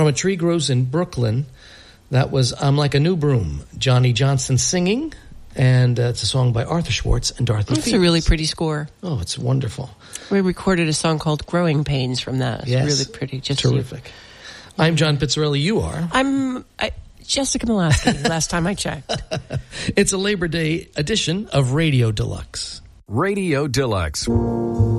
From A Tree Grows in Brooklyn, that was I'm Like a New Broom, Johnny Johnson singing, and it's a song by Arthur Schwartz and Dorothy Fields. It's a really pretty score. Oh, it's wonderful. We recorded a song called Growing Pains from that. It's yes. really pretty. Just terrific. I'm John Pizzarelli. You are? I'm Jessica Molaski, last time I checked. It's a Labor Day edition of Radio Deluxe. Radio Deluxe.